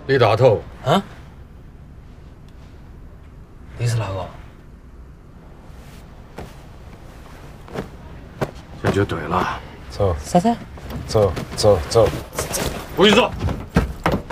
李大头啊？你是哪个？ 这就对了。 走，啥子？走。 回去走。